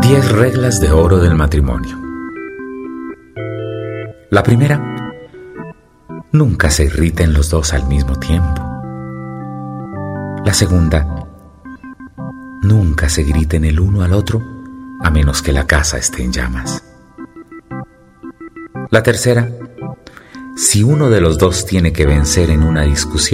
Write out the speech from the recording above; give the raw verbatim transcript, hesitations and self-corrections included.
Diez reglas de oro del matrimonio. La primera: nunca se irriten los dos al mismo tiempo. La segunda: nunca se griten el uno al otro a menos que la casa esté en llamas. La tercera: si uno de los dos tiene que vencer en una discusión,